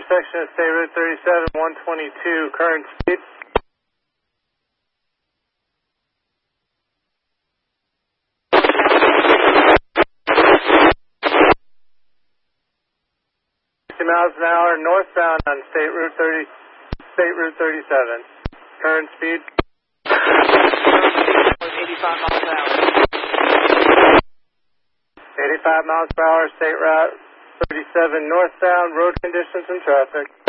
intersection of State Route 37, 122, current speed. Miles an hour northbound on State Route 37. Current speed. 85 miles an hour. 85 miles per hour, State Route 37 northbound, road conditions and traffic.